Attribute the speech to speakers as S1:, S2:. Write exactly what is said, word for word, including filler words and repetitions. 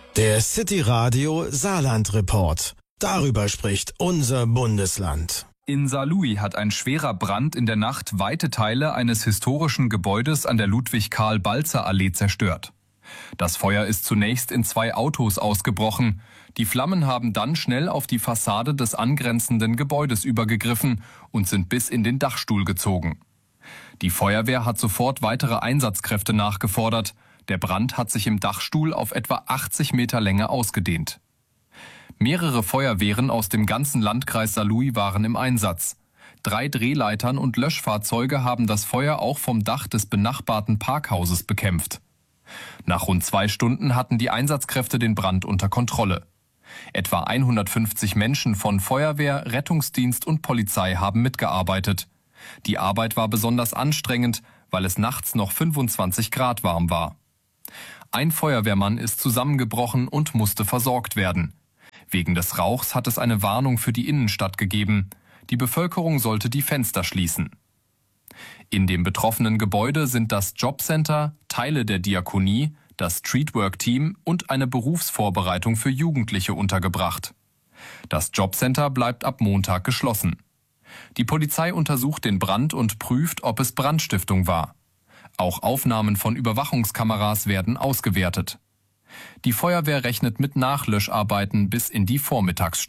S1: Der City Radio Saarland Report. Darüber spricht unser Bundesland.
S2: In Saarlouis hat ein schwerer Brand in der Nacht weite Teile eines historischen Gebäudes an der Ludwig-Karl-Balzer-Allee zerstört. Das Feuer ist zunächst in zwei Autos ausgebrochen. Die Flammen haben dann schnell auf die Fassade des angrenzenden Gebäudes übergegriffen und sind bis in den Dachstuhl gezogen. Die Feuerwehr hat sofort weitere Einsatzkräfte nachgefordert. Der Brand hat sich im Dachstuhl auf etwa achtzig Meter Länge ausgedehnt. Mehrere Feuerwehren aus dem ganzen Landkreis Saarlouis waren im Einsatz. Drei Drehleitern und Löschfahrzeuge haben das Feuer auch vom Dach des benachbarten Parkhauses bekämpft. Nach rund zwei Stunden hatten die Einsatzkräfte den Brand unter Kontrolle. Etwa hundertfünfzig Menschen von Feuerwehr, Rettungsdienst und Polizei haben mitgearbeitet. Die Arbeit war besonders anstrengend, weil es nachts noch fünfundzwanzig Grad warm war. Ein Feuerwehrmann ist zusammengebrochen und musste versorgt werden. Wegen des Rauchs hat es eine Warnung für die Innenstadt gegeben. Die Bevölkerung sollte die Fenster schließen. In dem betroffenen Gebäude sind das Jobcenter, Teile der Diakonie, das Streetwork-Team und eine Berufsvorbereitung für Jugendliche untergebracht. Das Jobcenter bleibt ab Montag geschlossen. Die Polizei untersucht den Brand und prüft, ob es Brandstiftung war. Auch Aufnahmen von Überwachungskameras werden ausgewertet. Die Feuerwehr rechnet mit Nachlöscharbeiten bis in die Vormittagsstunden.